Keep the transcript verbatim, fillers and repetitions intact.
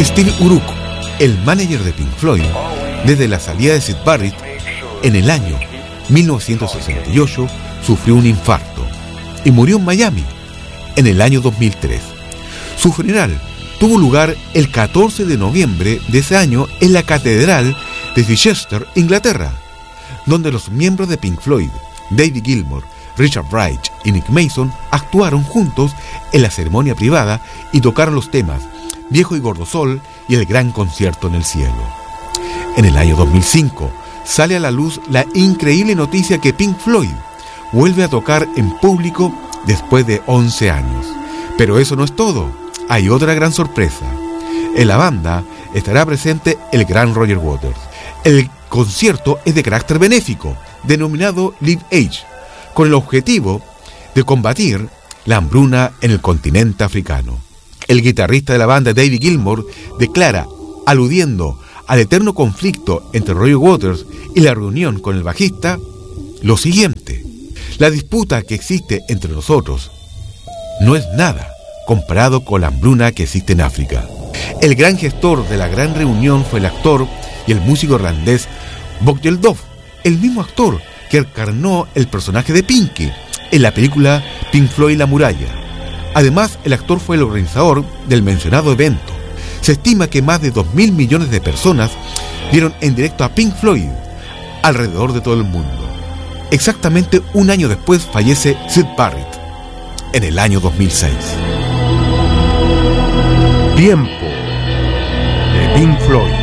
Steve Uruk, el manager de Pink Floyd, desde la salida de Syd Barrett en el año mil novecientos sesenta y ocho, sufrió un infarto y murió en Miami en el año dos mil tres. Su funeral tuvo lugar el catorce de noviembre de ese año en la Catedral de Chichester, Inglaterra, donde los miembros de Pink Floyd, David Gilmour, Richard Wright y Nick Mason, actuaron juntos en la ceremonia privada y tocaron los temas Viejo y Gordo Sol y El Gran Concierto en el Cielo. En el año dos mil cinco sale a la luz la increíble noticia que Pink Floyd vuelve a tocar en público después de once años. Pero eso no es todo, hay otra gran sorpresa. En la banda estará presente el gran Roger Waters. El concierto es de carácter benéfico, denominado Live Age, con el objetivo de combatir la hambruna en el continente africano. El guitarrista de la banda, David Gilmour, declara, aludiendo al eterno conflicto entre Roger Waters y la reunión con el bajista, lo siguiente: la disputa que existe entre nosotros no es nada comparado con la hambruna que existe en África. El gran gestor de la gran reunión fue el actor y el músico irlandés Bob Geldof, el mismo actor que encarnó el personaje de Pinky en la película Pink Floyd La Muralla. Además, el actor fue el organizador del mencionado evento. Se estima que más de dos mil millones de personas vieron en directo a Pink Floyd alrededor de todo el mundo. Exactamente un año después fallece Syd Barrett, en el año dos mil seis. Tiempo de Pink Floyd.